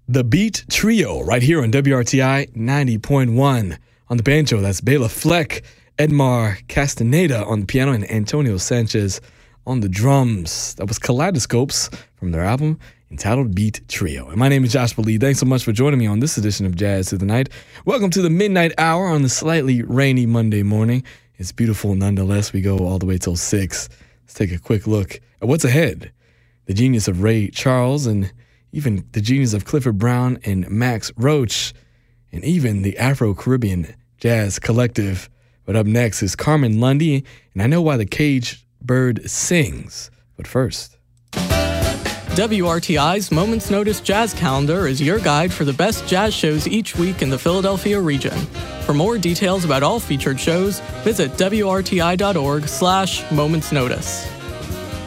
The Beat Trio right here on WRTI 90.1. On the banjo, that's Bela Fleck, Edmar Castaneda on the piano, and Antonio Sanchez on the drums. That was Kaleidoscopes from their album entitled Beat Trio. And my name is Joshua Lee. Thanks so much for joining me on this edition of Jazz Through the Night. Welcome to the Midnight Hour on the slightly rainy Monday morning. It's beautiful nonetheless. We go all the way till 6. Let's take a quick look at what's ahead. The genius of Ray Charles, and even the genius of Clifford Brown and Max Roach, and even the Afro-Caribbean Jazz Collective. But up next is Carmen Lundy, and I Know Why the Caged Bird Sings. But first, WRTI's Moments Notice Jazz Calendar is your guide for the best jazz shows each week in the Philadelphia region. For more details about all featured shows, visit WRTI.org/momentsnotice.